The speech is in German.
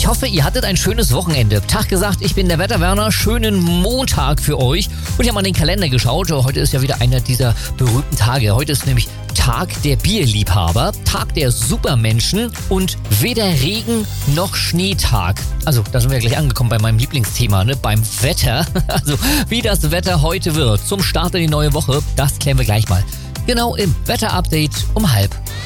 Ich hoffe, ihr hattet ein schönes Wochenende. Tag gesagt, ich bin der Wetterwerner. Schönen Montag für euch. Und ich habe mal den Kalender geschaut. Heute ist ja wieder einer dieser berühmten Tage. Heute ist nämlich Tag der Bierliebhaber, Tag der Supermenschen und weder Regen noch Schneetag. Also, da sind wir gleich angekommen bei meinem Lieblingsthema, ne? Beim Wetter. Also, wie das Wetter heute wird zum Start in die neue Woche, das klären wir gleich mal. Genau im Wetterupdate um 6:30.